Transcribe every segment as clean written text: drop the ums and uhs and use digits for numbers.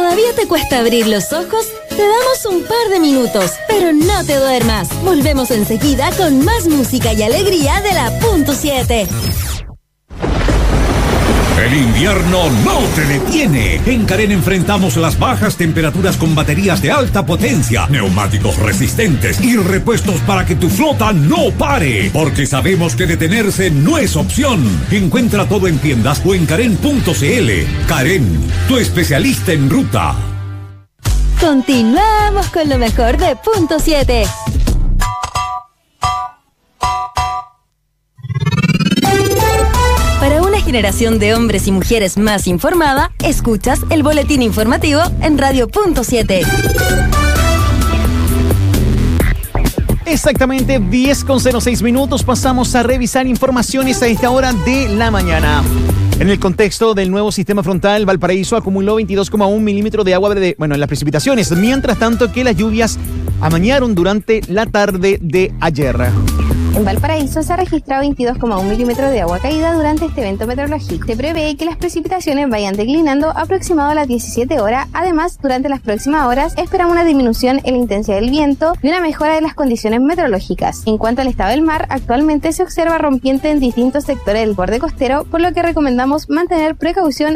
¿Todavía te cuesta abrir los ojos? Te damos un par de minutos, pero no te duermas. Volvemos enseguida con más música y alegría de la Punto 7. El invierno no te detiene. En Carén enfrentamos las bajas temperaturas con baterías de alta potencia, neumáticos resistentes y repuestos para que tu flota no pare. Porque sabemos que detenerse no es opción. Encuentra todo en tiendas o en Carén.cl. Carén, tu especialista en ruta. Continuamos con lo mejor de Punto 7. Para una generación de hombres y mujeres más informada, escuchas el boletín informativo en Radio Punto 7. Exactamente 10:06 minutos pasamos a revisar informaciones a esta hora de la mañana. En el contexto del nuevo sistema frontal, Valparaíso acumuló 22,1 milímetros de agua en las precipitaciones, mientras tanto que las lluvias amañaron durante la tarde de ayer. En Valparaíso se ha registrado 22,1 milímetros de agua caída durante este evento meteorológico. Se prevé que las precipitaciones vayan declinando aproximado a las 17 horas. Además, durante las próximas horas esperamos una disminución en la intensidad del viento y una mejora de las condiciones meteorológicas. En cuanto al estado del mar, actualmente se observa rompiente en distintos sectores del borde costero, por lo que recomendamos mantener precaución.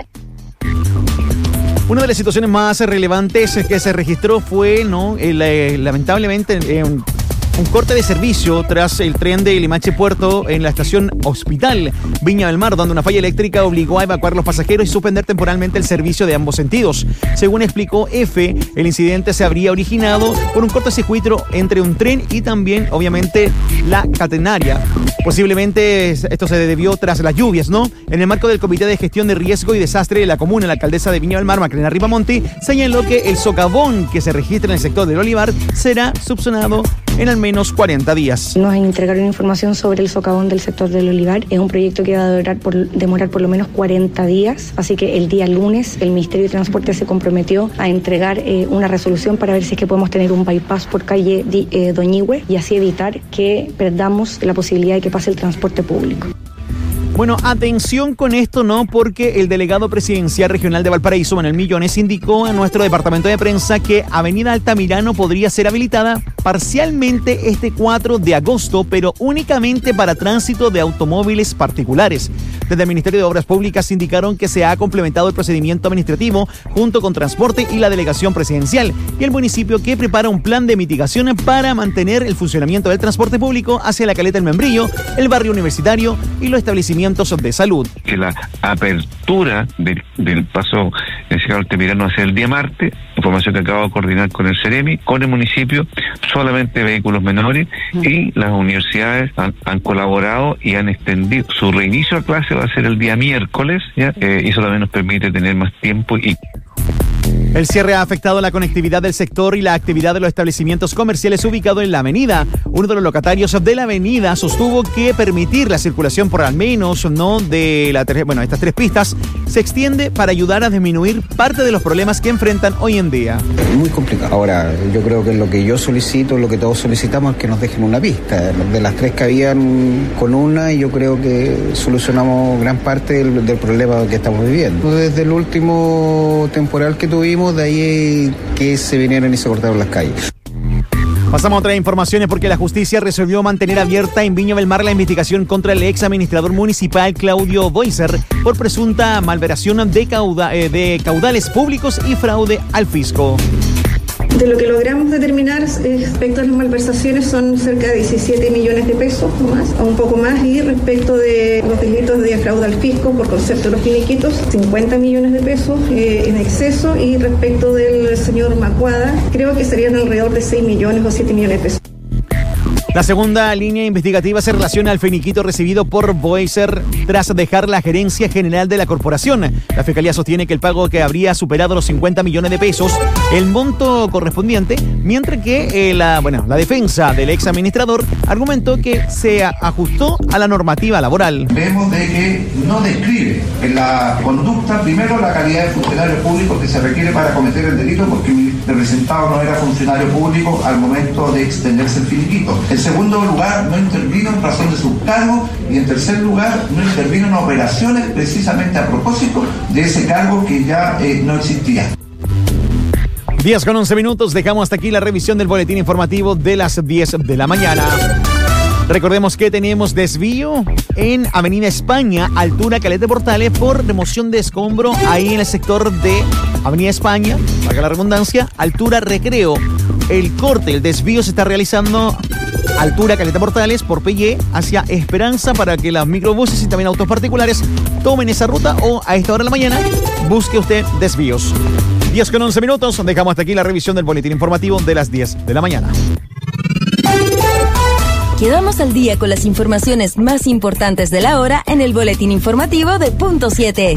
Una de las situaciones más relevantes que se registró fue, lamentablemente, un corte de servicio tras el tren de Limache Puerto en la estación Hospital Viña del Mar, donde una falla eléctrica obligó a evacuar los pasajeros y suspender temporalmente el servicio de ambos sentidos. Según explicó EFE, el incidente se habría originado por un cortocircuito entre un tren y también, obviamente, la catenaria. Posiblemente esto se debió tras las lluvias, ¿no? En el marco del Comité de Gestión de Riesgo y Desastre de la Comuna, la alcaldesa de Viña del Mar, Macarena Ripamonti, señaló que el socavón que se registra en el sector del Olivar será subsanado en al menos 40 días. Nos entregaron información sobre el socavón del sector del Olivar. Es un proyecto que va a demorar por lo menos 40 días, así que el día lunes el Ministerio de Transporte se comprometió a entregar una resolución para ver si es que podemos tener un bypass por calle Doñihue y así evitar que perdamos la posibilidad de que pase el transporte público. Bueno, atención con esto, ¿no? Porque el delegado presidencial regional de Valparaíso, Manuel Millones, indicó a nuestro departamento de prensa que Avenida Altamirano podría ser habilitada parcialmente este 4 de agosto, pero únicamente para tránsito de automóviles particulares. Desde el Ministerio de Obras Públicas indicaron que se ha complementado el procedimiento administrativo junto con Transporte y la delegación presidencial y el municipio que prepara un plan de mitigación para mantener el funcionamiento del transporte público hacia la Caleta del Membrillo, el barrio universitario y los establecimientos de salud. Que la apertura del paso en Altamirano hacia el día martes, información que acabo de coordinar con el Ceremi, con el municipio, solamente vehículos menores, y las universidades han colaborado y han extendido su reinicio a clase, va a ser el día miércoles, ¿ya? Y eso también nos permite tener más tiempo y... El cierre ha afectado la conectividad del sector y la actividad de los establecimientos comerciales ubicados en la avenida. Uno de los locatarios de la avenida sostuvo que permitir la circulación por al menos estas 3 pistas se extiende para ayudar a disminuir parte de los problemas que enfrentan hoy en día. Muy complicado. Ahora, yo creo que lo que yo solicito, lo que todos solicitamos es que nos dejen una pista. De las 3 que habían con una, yo creo que solucionamos gran parte del problema que estamos viviendo. Desde el último temporal que tuvimos, de ahí que se vinieron y se cortaron las calles. Pasamos a otras informaciones porque la justicia resolvió mantener abierta en Viña del Mar la investigación contra el ex administrador municipal Claudio Boiser por presunta malveración de caudales públicos y fraude al fisco. De lo que logramos determinar respecto a las malversaciones son cerca de 17 millones de pesos o más, o un poco más, y respecto de los delitos de fraude al fisco por concepto de los finiquitos, 50 millones de pesos en exceso, y respecto del señor Macuada, creo que serían alrededor de 6 millones o 7 millones de pesos. La segunda línea investigativa se relaciona al finiquito recibido por Boiser tras dejar la gerencia general de la corporación. La Fiscalía sostiene que el pago que habría superado los 50 millones de pesos, el monto correspondiente, mientras que la defensa del ex administrador argumentó que se ajustó a la normativa laboral. Vemos de que no describe en la conducta, primero, la calidad de funcionario público que se requiere para cometer el delito, porque mi representado no era funcionario público al momento de extenderse el finiquito. En segundo lugar, no intervino en razón de su cargo, y en tercer lugar, no intervino en operaciones precisamente a propósito de ese cargo que ya no existía. 10:11. Dejamos hasta aquí la revisión del boletín informativo de las 10 de la mañana. Recordemos que tenemos desvío en Avenida España, altura Caleta Portales, por remoción de escombro ahí en el sector de Avenida España, valga la redundancia, altura Recreo. El corte, el desvío se está realizando altura Caleta Portales por Pelle hacia Esperanza para que las microbuses y también autos particulares tomen esa ruta, o a esta hora de la mañana busque usted desvíos. 10:11. Dejamos hasta aquí la revisión del boletín informativo de las 10 de la mañana. Quedamos al día con las informaciones más importantes de la hora en el boletín informativo de Punto 7.